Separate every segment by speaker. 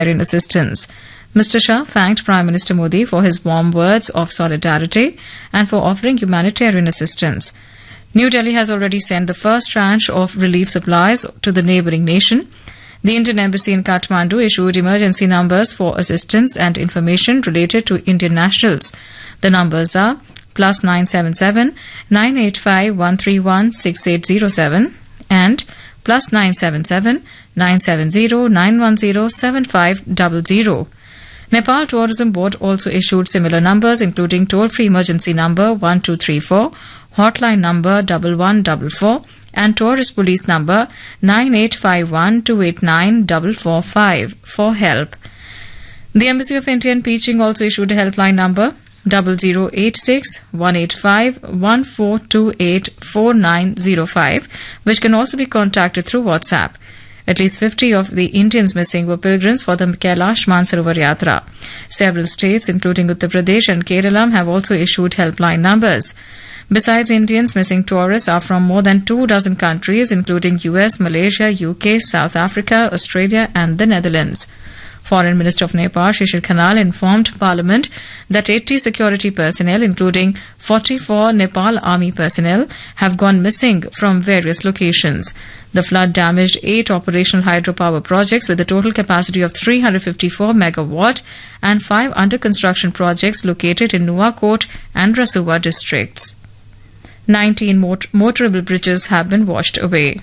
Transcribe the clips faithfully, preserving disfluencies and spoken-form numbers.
Speaker 1: humanitarian assistance. Mister Shah thanked Prime Minister Modi for his warm words of solidarity and for offering humanitarian assistance. New Delhi has already sent the first tranche of relief supplies to the neighbouring nation. The Indian Embassy in Kathmandu issued emergency numbers for assistance and information related to Indian nationals. The numbers are plus nine seven seven nine eight five one three one six eight zero seven and plus nine seven seven nine seven zero nine one zero seven five zero zero. Nepal Tourism Board also issued similar numbers, including toll-free emergency number one two three four, hotline number one one four four, and tourist police number nine eight five one two eight nine four four five for help. The Embassy of India in Beijing also issued a helpline number zero zero eight six one eight five one four two eight four nine zero five, which can also be contacted through WhatsApp. At least fifty of the Indians missing were pilgrims for the Kailash Mansarovar Yatra. Several states, including Uttar Pradesh and Kerala, have also issued helpline numbers. Besides Indians, missing tourists are from more than two dozen countries, including U S, Malaysia, U K, South Africa, Australia and the Netherlands. Foreign Minister of Nepal, Shishir Khanal, informed Parliament that eighty security personnel, including forty-four Nepal Army personnel, have gone missing from various locations. The flood damaged eight operational hydropower projects with a total capacity of three hundred fifty-four megawatt and five under construction projects located in Nuwakot and Rasuwa districts. nineteen mot- motorable bridges have been washed away.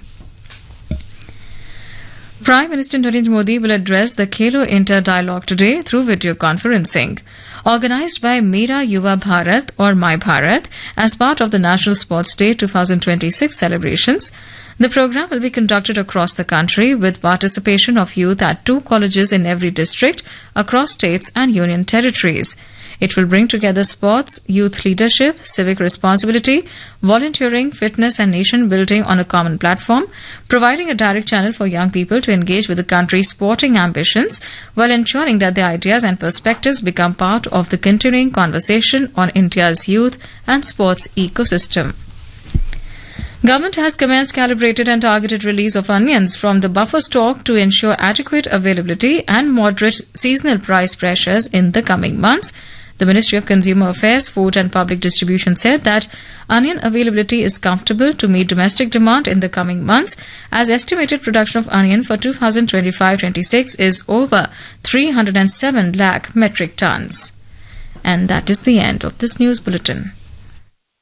Speaker 1: Prime Minister Narendra Modi will address the Khelo Inter Dialogue today through video conferencing. Organised by Mera Yuva Bharat or My Bharat as part of the National Sports Day twenty twenty-six celebrations, the program will be conducted across the country with participation of youth at two colleges in every district across states and union territories. It will bring together sports, youth leadership, civic responsibility, volunteering, fitness and nation building on a common platform, providing a direct channel for young people to engage with the country's sporting ambitions while ensuring that their ideas and perspectives become part of the continuing conversation on India's youth and sports ecosystem. Government has commenced calibrated and targeted release of onions from the buffer stock to ensure adequate availability and moderate seasonal price pressures in the coming months. The Ministry of Consumer Affairs, Food and Public Distribution said that onion availability is comfortable to meet domestic demand in the coming months, as estimated production of onion for twenty twenty-five twenty-six is over three hundred seven lakh metric tons. And that is the end of this news bulletin.